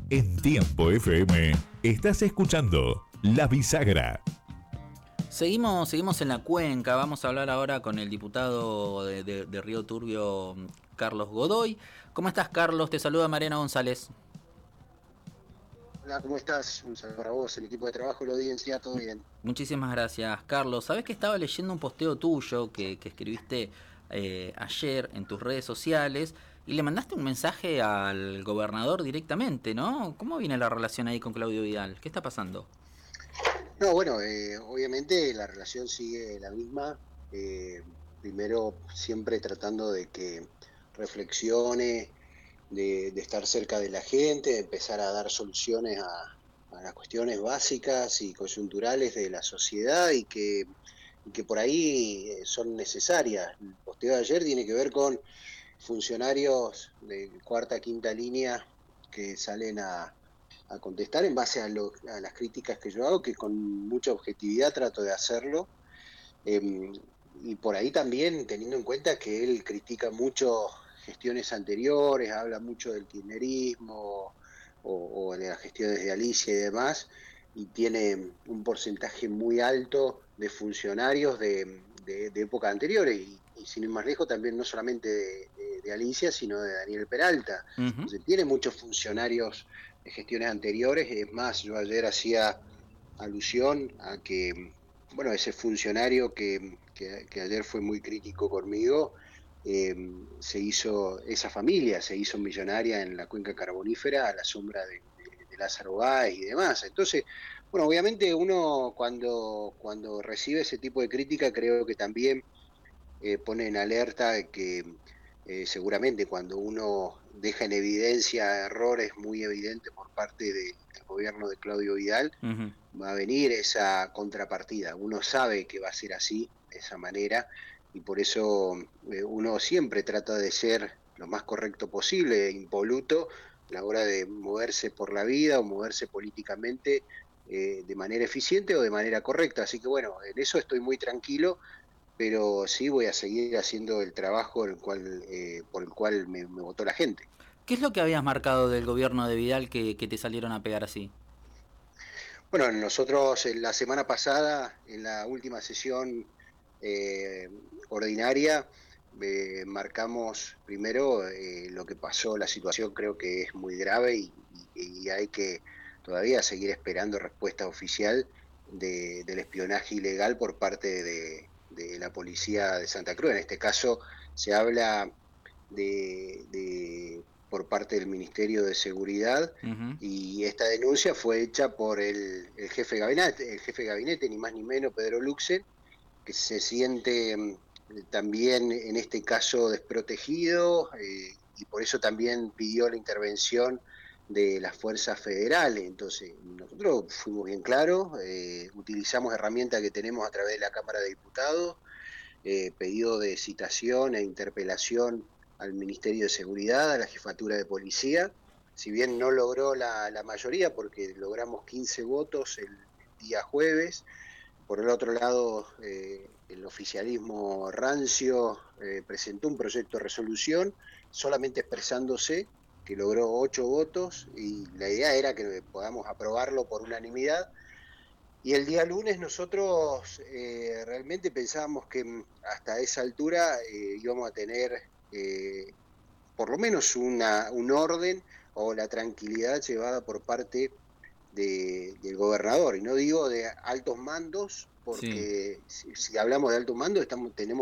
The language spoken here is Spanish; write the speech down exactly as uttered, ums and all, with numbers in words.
En Tiempo F M estás escuchando La Bisagra. Seguimos, seguimos en la cuenca, vamos a hablar ahora con el diputado de, de, de Río Turbio, Carlos Godoy. ¿Cómo estás, Carlos? Te saluda Mariana González. Hola, ¿cómo estás? Un saludo para vos, el equipo de trabajo, la audiencia, todo bien. Muchísimas gracias, Carlos. Sabés que estaba leyendo un posteo tuyo que, que escribiste eh, ayer en tus redes sociales y le mandaste un mensaje al gobernador directamente, ¿no? ¿Cómo viene la relación ahí con Claudio Vidal? ¿Qué está pasando? No, bueno, eh, obviamente la relación sigue la misma. eh, Primero, siempre tratando de que reflexione, de, de estar cerca de la gente, de empezar a dar soluciones a, a las cuestiones básicas y coyunturales de la sociedad y que, y que por ahí eh, son necesarias. El posteo de ayer tiene que ver con funcionarios de cuarta, quinta línea que salen a, a contestar en base a, lo, a, las críticas que yo hago, que con mucha objetividad trato de hacerlo. Eh, y por ahí también teniendo en cuenta que él critica mucho gestiones anteriores, habla mucho del kirchnerismo o, o de las gestiones de Alicia y demás, y tiene un porcentaje muy alto de funcionarios de, de, de épocas anteriores, y, y sin ir más lejos también no solamente de, de, de Alicia, sino de Daniel Peralta. Uh-huh. Entonces tiene muchos funcionarios de gestiones anteriores. Es más, yo ayer hacía alusión a que, bueno, ese funcionario que, que, que ayer fue muy crítico conmigo, eh, se hizo, esa familia se hizo millonaria en la cuenca carbonífera a la sombra de, de, de Lázaro Báez y demás. Entonces, bueno, obviamente uno cuando, cuando recibe ese tipo de crítica creo que también eh, pone en alerta de que eh, seguramente cuando uno deja en evidencia errores muy evidentes por parte de, del gobierno de Claudio Vidal, Uh-huh. va a venir esa contrapartida. Uno sabe que va a ser así, de esa manera, y por eso eh, uno siempre trata de ser lo más correcto posible, impoluto, a la hora de moverse por la vida o moverse políticamente eh, de manera eficiente o de manera correcta. Así que bueno, en eso estoy muy tranquilo, pero sí voy a seguir haciendo el trabajo el cual, eh, por el cual me, me votó la gente. ¿Qué es lo que habías marcado del gobierno de Vidal que, que te salieron a pegar así? Bueno, nosotros en la semana pasada, en la última sesión eh, ordinaria, eh, marcamos primero eh, lo que pasó, la situación creo que es muy grave y, y, y hay que todavía seguir esperando respuesta oficial de, del espionaje ilegal por parte de, de la policía de Santa Cruz. En este caso se habla de, de, por parte del Ministerio de Seguridad, Uh-huh. y esta denuncia fue hecha por el, el jefe de gabinete, el jefe de gabinete, ni más ni menos, Pedro Luxen, que se siente eh, también en este caso desprotegido, eh, y por eso también pidió la intervención de las fuerzas federales. Entonces, nosotros fuimos bien claros, eh, utilizamos herramientas que tenemos a través de la Cámara de Diputados, eh, pedido de citación e interpelación al Ministerio de Seguridad, a la Jefatura de Policía. Si bien no logró la, la mayoría, porque logramos quince votos el, el día jueves, por el otro lado, eh, el oficialismo rancio eh, presentó un proyecto de resolución solamente expresándose, que logró ocho votos, y la idea era que podamos aprobarlo por unanimidad. Y el día lunes nosotros eh, realmente pensábamos que hasta esa altura eh, íbamos a tener eh, por lo menos una, un orden o la tranquilidad llevada por parte de, del gobernador. Y no digo de altos mandos, Sí. porque si, si hablamos de altos mandos estamos, tenemos